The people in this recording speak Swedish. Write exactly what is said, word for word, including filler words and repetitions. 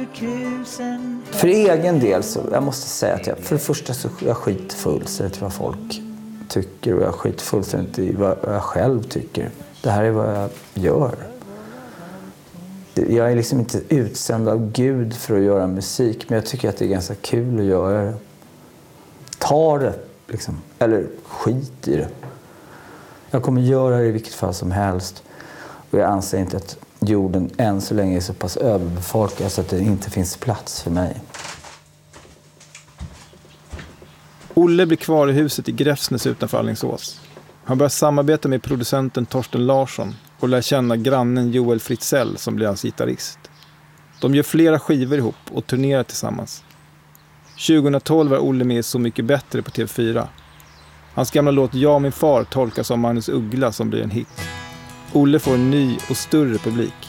För egen del så jag måste säga att jag för det första så är jag skitfullständigt vad folk tycker och jag är skitfullständigt i vad jag själv tycker. Det här är vad jag gör. Jag är liksom inte utsänd av Gud för att göra musik, men jag tycker att det är ganska kul att göra det. Ta det liksom, eller skit i det. Jag kommer göra det i vilket fall som helst. Och jag anser inte att jorden än så länge är så pass överbefolkad så att det inte finns plats för mig. Olle blir kvar i huset i Gräfsnäs utanför Alingsås. Han börjar samarbeta med producenten Torsten Larsson och lär känna grannen Joel Fritzell som blir hans gitarrist. De gör flera skivor ihop och turnerar tillsammans. tjugohundratolv var Olle med Så mycket bättre på T V fyra. Hans gamla låt Jag min far tolkas av Magnus Uggla som blir en hit. Olle får en ny och större publik.